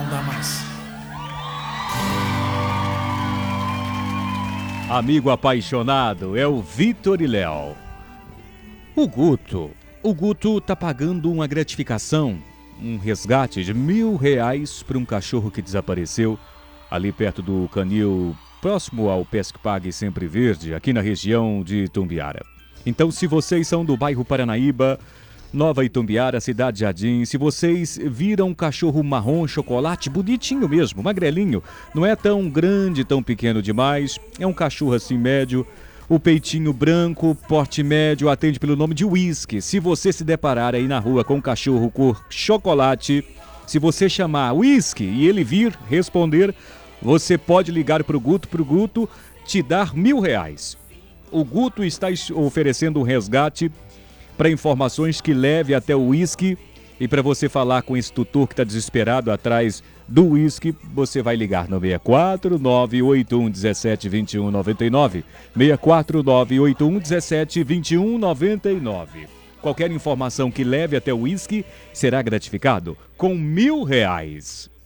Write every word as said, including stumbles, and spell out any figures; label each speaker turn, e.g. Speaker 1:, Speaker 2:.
Speaker 1: não dá mais.
Speaker 2: Amigo apaixonado, é o Vitor e Léo. O Guto, o Guto tá pagando uma gratificação, um resgate de mil reais para um cachorro que desapareceu ali perto do canil, próximo ao Pesque Pague Sempre Verde, aqui na região de Itumbiara. Então, se vocês são do bairro Paranaíba, Nova Itumbiara, Cidade Jardim, se vocês viram um cachorro marrom chocolate, bonitinho mesmo, magrelinho, não é tão grande, tão pequeno demais, é um cachorro assim médio, o peitinho branco, porte médio, atende pelo nome de Whisky. Se você se deparar aí na rua com um cachorro cor chocolate, se você chamar Whisky e ele vir responder, você pode ligar pro Guto, pro Guto te dar mil reais. O Guto está oferecendo um resgate para informações que leve até o Whisky, e para você falar com esse tutor que está desesperado atrás do Whisky, você vai ligar no seis quatro nove oito um um sete dois um nove nove, seis quatro nove oito um um sete dois um nove nove. Qualquer informação que leve até o Whisky será gratificado com mil reais.